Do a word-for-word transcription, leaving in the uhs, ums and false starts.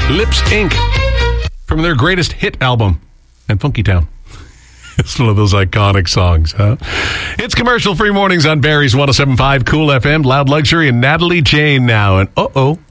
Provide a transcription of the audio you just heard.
Lips Incorporated. From their greatest hit album, and Funky Town. It's one of those iconic songs, huh? It's commercial-free mornings on Barry's one oh seven point five Cool F M, Loud Luxury, and Natalie Jane now. And uh-oh.